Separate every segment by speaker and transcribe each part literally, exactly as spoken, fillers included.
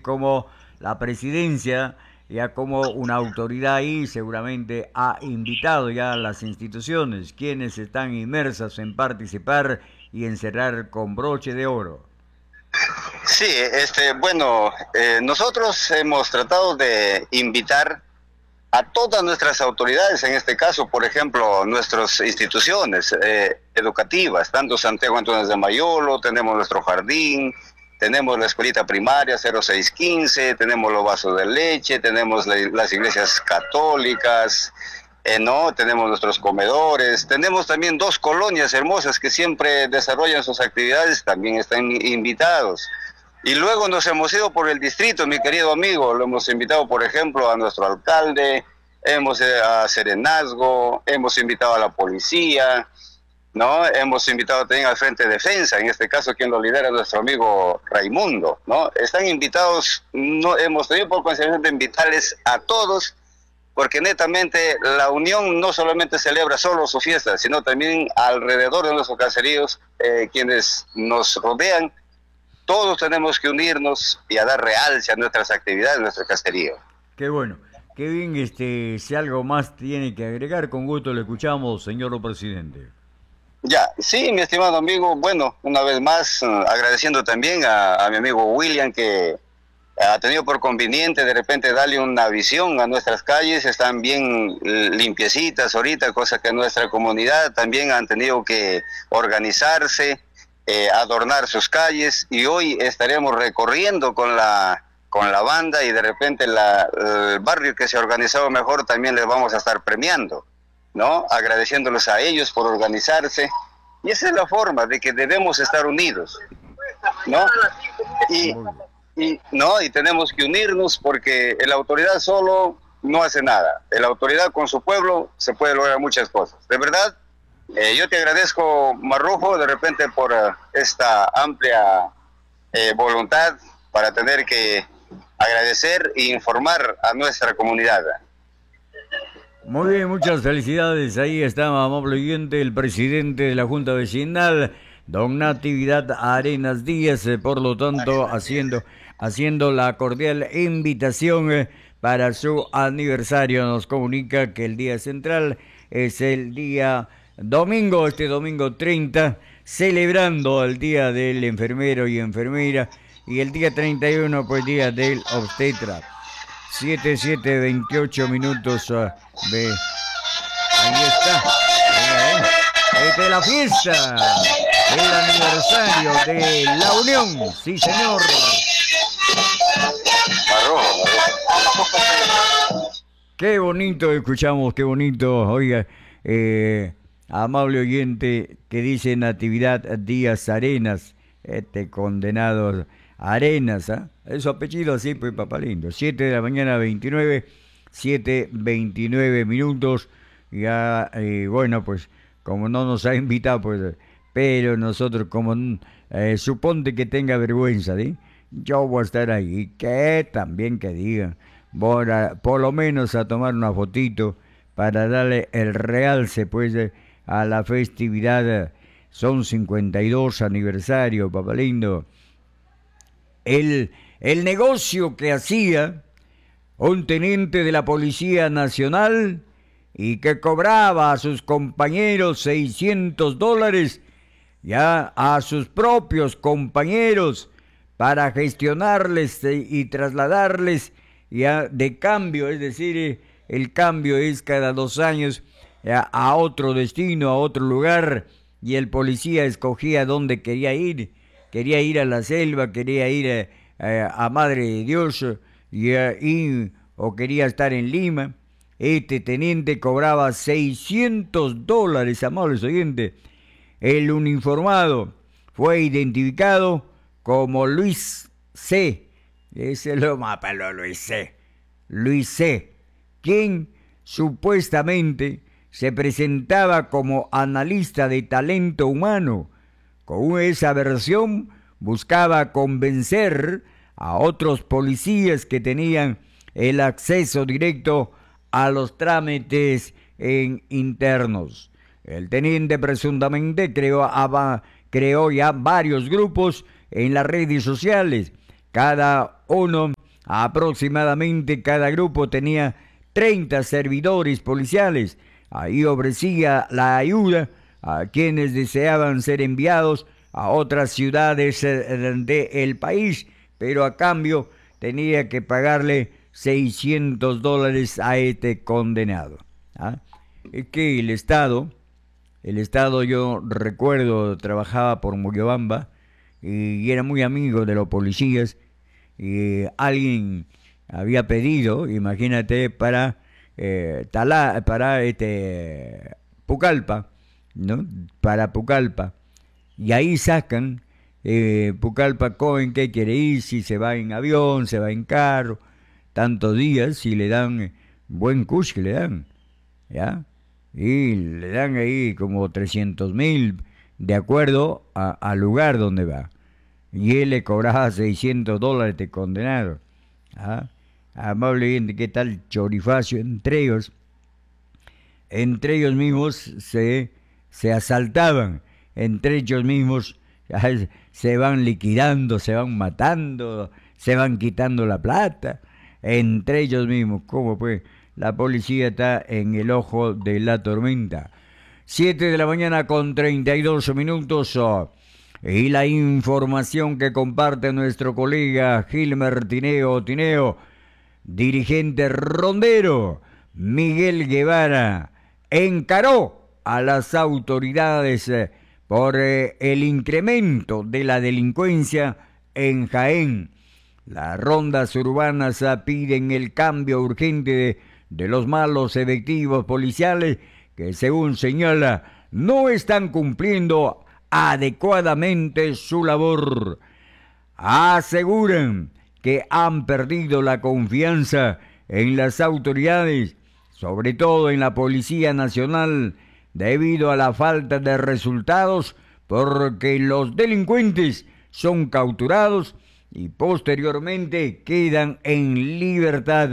Speaker 1: como la presidencia, ya como una autoridad ahí, seguramente ha invitado ya a las instituciones, quienes están inmersas en participar y en cerrar con broche de oro.
Speaker 2: Sí, este, bueno, eh, nosotros hemos tratado de invitar a todas nuestras autoridades, en este caso, por ejemplo, nuestras instituciones eh, educativas, tanto Santiago Antunes de Mayolo, tenemos nuestro jardín, tenemos la escuelita primaria cero seis quince, tenemos los vasos de leche, tenemos la, las iglesias católicas, eh, no, tenemos nuestros comedores, tenemos también dos colonias hermosas que siempre desarrollan sus actividades, también están invitados. Y luego nos hemos ido por el distrito, mi querido amigo, lo hemos invitado, por ejemplo, a nuestro alcalde, hemos eh, a Serenazgo, hemos invitado a la policía, ¿no? Hemos invitado también al Frente de Defensa, en este caso quien lo lidera es nuestro amigo Raimundo, ¿no? Están invitados, no hemos tenido por consideración de invitarles a todos, porque netamente la unión no solamente celebra solo su fiesta, sino también alrededor de nuestros caseríos, eh, quienes nos rodean, todos tenemos que unirnos y a dar realce a nuestras actividades, nuestro caserío.
Speaker 1: Qué bueno, qué bien, este, si algo más tiene que agregar, con gusto le escuchamos, señor presidente.
Speaker 2: Ya, sí, mi estimado amigo, bueno, una vez más, uh, agradeciendo también a, a mi amigo William que ha tenido por conveniente de repente darle una visión a nuestras calles, están bien limpiecitas ahorita, cosa que nuestra comunidad también han tenido que organizarse, eh, adornar sus calles, y hoy estaremos recorriendo con la con la banda, y de repente la, el barrio que se ha organizado mejor también les vamos a estar premiando, ¿no? Agradeciéndoles a ellos por organizarse, y esa es la forma de que debemos estar unidos, ¿no? Y, y, no, y tenemos que unirnos, porque la autoridad solo no hace nada. La autoridad con su pueblo se puede lograr muchas cosas. De verdad, eh, yo te agradezco, Marrujo, de repente por uh, esta amplia eh, voluntad para tener que agradecer e informar a nuestra comunidad.
Speaker 1: Muy bien, muchas felicidades. Ahí está, amable oyente, el presidente de la Junta Vecinal, don Natividad Arenas Díaz, eh, por lo tanto, haciendo, haciendo la cordial invitación eh, para su aniversario. Nos comunica que el día central es el día domingo, este domingo treinta, celebrando el día del enfermero y enfermera, y el día treinta y uno, pues, día del obstetra. siete, siete, veintiocho minutos. Uh, de... Ahí está. Esta es la fiesta. El aniversario de la Unión. Sí, señor. Qué bonito escuchamos, qué bonito. Oiga, eh, amable oyente que dice Natividad Díaz Arenas, este condenado Arenas, ¿ah? ¿eh? Es su apellido así, pues, papá lindo. siete de la mañana, veintinueve, siete, veintinueve minutos. Ya, eh, bueno, pues, como no nos ha invitado, pues, pero nosotros, como, eh, suponte que tenga vergüenza, ¿sí? Yo voy a estar ahí, que también que digan, voy a, por lo menos a tomar una fotito para darle el realce, pues, eh, a la festividad. Son cincuenta y dos aniversario, papá lindo. El, el negocio que hacía un teniente de la Policía Nacional y que cobraba a sus compañeros seiscientos dólares, ya a sus propios compañeros, para gestionarles y trasladarles ya de cambio, es decir, el cambio es cada dos años ya, a otro destino, a otro lugar, y el policía escogía dónde quería ir. Quería ir a la selva, quería ir a, a, a Madre de Dios, y, y, o quería estar en Lima. Este teniente cobraba seiscientos dólares, amables oyentes. El uniformado fue identificado como Luis C. Ese lo mapa, lo Luis C. Luis C., quien supuestamente se presentaba como analista de talento humano. Con esa versión buscaba convencer a otros policías que tenían el acceso directo a los trámites en internos. El teniente presuntamente creó, a, creó ya varios grupos en las redes sociales, cada uno Aproximadamente cada grupo tenía treinta servidores policiales. Ahí ofrecía la ayuda a quienes deseaban ser enviados a otras ciudades del país, pero a cambio tenía que pagarle seiscientos dólares a este condenado. ¿Ah? Es que el Estado, el Estado yo recuerdo, trabajaba por Moyobamba y era muy amigo de los policías y alguien había pedido, imagínate, para eh, Tala, para este Pucallpa, ¿no? Para Pucallpa. Y ahí sacan eh, Pucallpa Cohen, ¿qué quiere ir? Si se va en avión, se va en carro, tantos días, y le dan eh, buen cush que le dan, ¿ya? Y le dan ahí como trescientos mil de acuerdo al lugar donde va. Y él le cobraba seiscientos dólares de condenado. ¿Ah? Amable oyente, ¿qué tal chorifacio? Entre ellos, entre ellos mismos se, se asaltaban, entre ellos mismos se van liquidando, se van matando, se van quitando la plata, entre ellos mismos. ¿Cómo pues? La policía está en el ojo de la tormenta. Siete de la mañana con treinta y dos minutos. Oh, y la información que comparte nuestro colega Gilmer Tineo Tineo, dirigente rondero Miguel Guevara, encaró a las autoridades eh, por eh, el incremento de la delincuencia en Jaén. Las rondas urbanas eh, piden el cambio urgente de, de los malos efectivos policiales que, según señala, no están cumpliendo adecuadamente su labor. Aseguran que han perdido la confianza en las autoridades, sobre todo en la Policía Nacional, debido a la falta de resultados, porque los delincuentes son capturados y posteriormente quedan en libertad.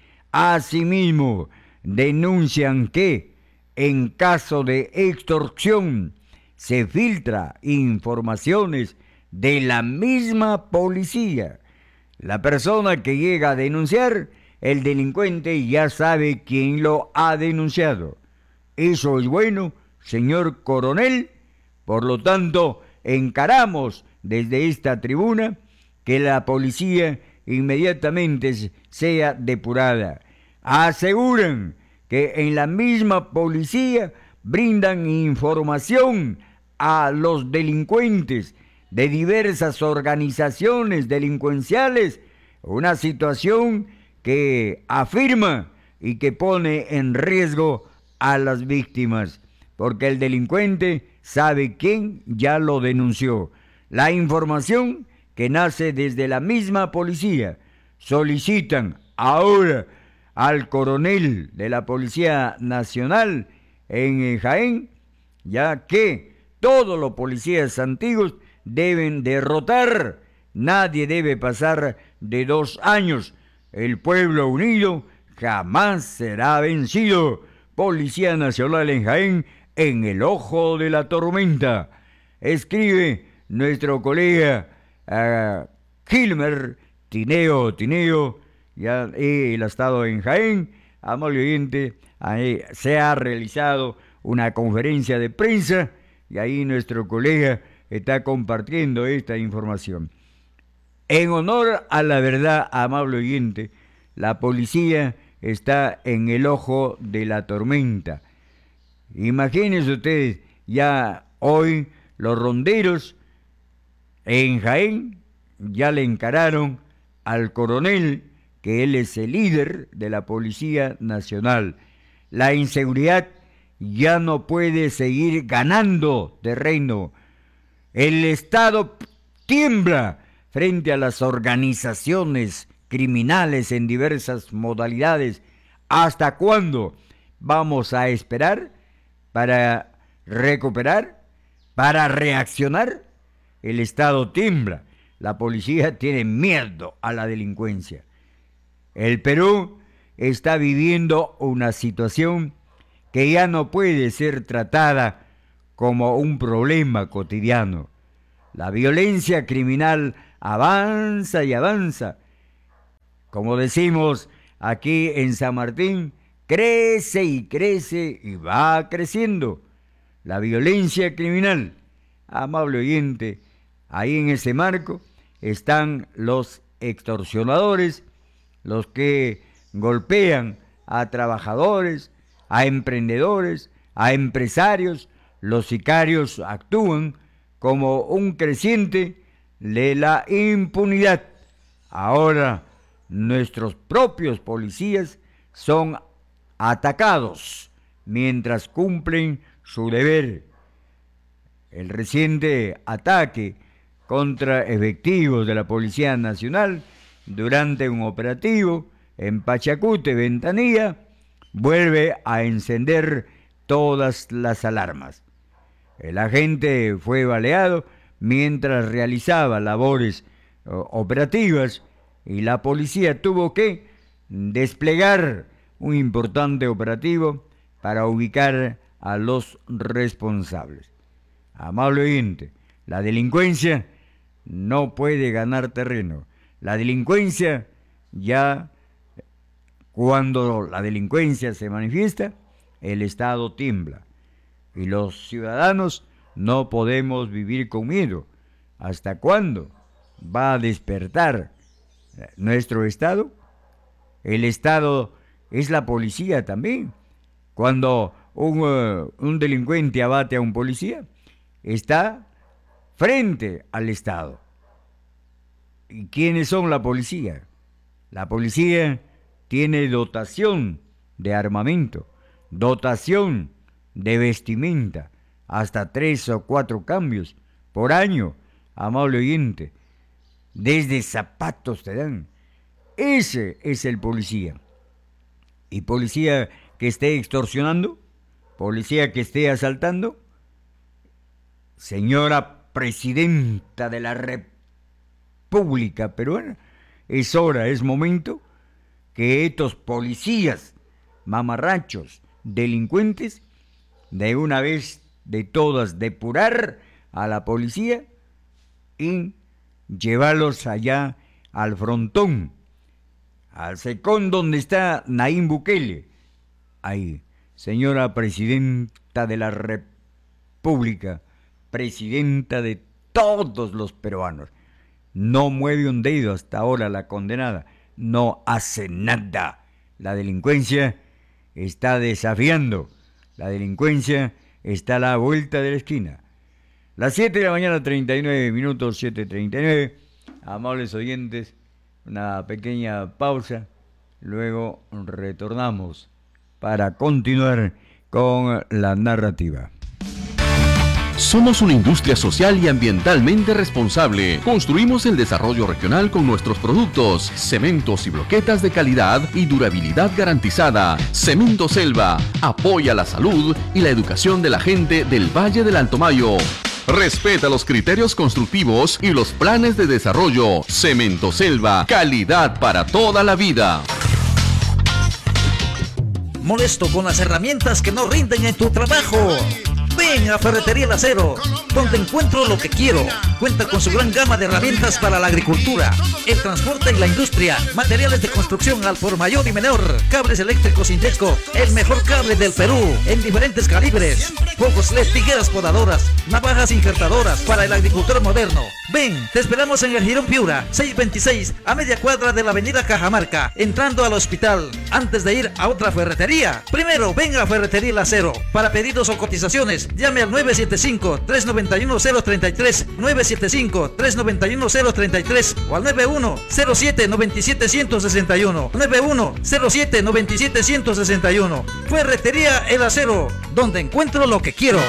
Speaker 1: Asimismo, denuncian que, en caso de extorsión, se filtra informaciones de la misma policía. La persona que llega a denunciar, el delincuente ya sabe quién lo ha denunciado. Eso es bueno, señor coronel. Por lo tanto, encaramos desde esta tribuna que la policía inmediatamente sea depurada. Aseguran que en la misma policía brindan información a los delincuentes de diversas organizaciones delincuenciales, una situación que afirma y que pone en riesgo a las víctimas, porque el delincuente sabe quién ya lo denunció. La información que nace desde la misma policía. Solicitan ahora al coronel de la Policía Nacional en Jaén, ya que todos los policías antiguos deben derrotar, nadie debe pasar de dos años. El pueblo unido jamás será vencido. Policía Nacional en Jaén, en el ojo de la tormenta. Escribe nuestro colega uh, Gilmer Tineo Tineo, ya él ha estado en Jaén. Amable oyente, ahí se ha realizado una conferencia de prensa y ahí nuestro colega está compartiendo esta información. En honor a la verdad, amable oyente, la policía está en el ojo de la tormenta. Imagínense ustedes, ya hoy los ronderos en Jaén ya le encararon al coronel, que él es el líder de la Policía Nacional. La inseguridad ya no puede seguir ganando terreno. El Estado tiembla frente a las organizaciones criminales en diversas modalidades. ¿Hasta cuándo vamos a esperar para recuperar, para reaccionar? El Estado tiembla, la policía tiene miedo a la delincuencia. El Perú está viviendo una situación que ya no puede ser tratada como un problema cotidiano. La violencia criminal avanza y avanza. como decimos aquí en San Martín, crece y crece y va creciendo la violencia criminal. Amable oyente, ahí en ese marco están los extorsionadores, los que golpean a trabajadores, a emprendedores, a empresarios. Los sicarios actúan como un creciente de la impunidad. Ahora nuestros propios policías son atacados mientras cumplen su deber. El reciente ataque contra efectivos de la Policía Nacional durante un operativo en Pachacute, Ventanilla, vuelve a encender todas las alarmas. El agente fue baleado mientras realizaba labores operativas y la policía tuvo que desplegar un importante operativo para ubicar a los responsables. Amable oyente, la delincuencia no puede ganar terreno. La delincuencia ya, cuando la delincuencia se manifiesta, el Estado tiembla. Y los ciudadanos no podemos vivir con miedo. ¿Hasta cuándo va a despertar nuestro Estado? El Estado es la policía también. Cuando un, uh, un delincuente abate a un policía, está frente al Estado. ¿Y quiénes son la policía? La policía tiene dotación de armamento, dotación de vestimenta, hasta tres o cuatro cambios por año, amable oyente. Desde zapatos te dan. Ese es el policía. Y policía que esté extorsionando, policía que esté asaltando, señora presidenta de la República Peruana, es hora, es momento que estos policías, mamarrachos, delincuentes, de una vez de todas depurar a la policía y llevarlos allá al frontón, al secón donde está Nayib Bukele. Ahí, señora presidenta de la República, presidenta de todos los peruanos, no mueve un dedo hasta ahora la condenada, no hace nada. La delincuencia está desafiando, la delincuencia está a la vuelta de la esquina. Las siete de la mañana, treinta y nueve minutos, siete treinta y nueve. Amables oyentes, una pequeña pausa, luego retornamos para continuar con la narrativa.
Speaker 3: Somos una industria social y ambientalmente responsable. Construimos el desarrollo regional con nuestros productos, cementos y bloquetas de calidad y durabilidad garantizada. Cemento Selva apoya la salud y la educación de la gente del Valle del Alto Mayo. Respeta los criterios constructivos y los planes de desarrollo. Cemento Selva, calidad para toda la vida.
Speaker 4: Molesto con las herramientas que no rinden en tu trabajo. Ven a Ferretería El Acero, donde encuentro lo que quiero. Cuenta con su gran gama de herramientas para la agricultura, el transporte y la industria, materiales de construcción al por mayor y menor, cables eléctricos Indesco, el mejor cable del Perú, en diferentes calibres, focos L E D, tijeras podadoras, navajas injertadoras para el agricultor moderno. Ven, te esperamos en el Girón Piura, seiscientos veintiséis, a media cuadra de la avenida Cajamarca, entrando al hospital, antes de ir a otra ferretería. Primero, ven a Ferretería El Acero. Para pedidos o cotizaciones, llame al nueve siete cinco, tres nueve uno, cero tres tres, nueve siete cinco, tres nueve uno, cero tres tres o al nueve uno cero siete, nueve siete uno cero seis uno, nueve uno cero siete, nueve siete uno cero seis uno. Ferretería El Acero, donde encuentro lo que quiero.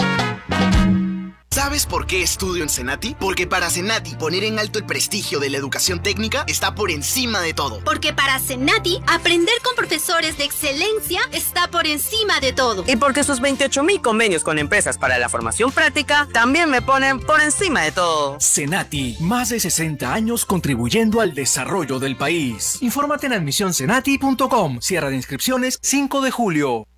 Speaker 5: ¿Sabes por qué estudio en Senati? Porque para Senati poner en alto el prestigio de la educación técnica está por encima de todo.
Speaker 6: Porque para Senati aprender con profesores de excelencia está por encima de todo.
Speaker 7: Y porque sus veintiocho mil convenios con empresas para la formación práctica también me ponen por encima de todo.
Speaker 8: Senati, más de sesenta años contribuyendo al desarrollo del país. Infórmate en admisión senati punto com. Cierra de inscripciones cinco de julio.